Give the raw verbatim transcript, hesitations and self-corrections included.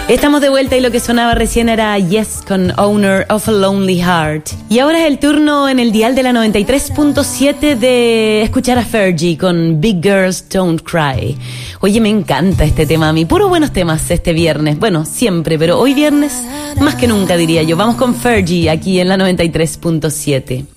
Estamos de vuelta y lo que sonaba recién era Yes con Owner of a Lonely Heart. Y ahora es el turno en el dial de la noventa y tres punto siete de escuchar a Fergie con Big Girls Don't Cry. Oye, me encanta este tema a mí. Puros buenos temas este viernes. Bueno, siempre, pero hoy viernes más que nunca diría yo. Vamos con Fergie aquí en la noventa y tres punto siete.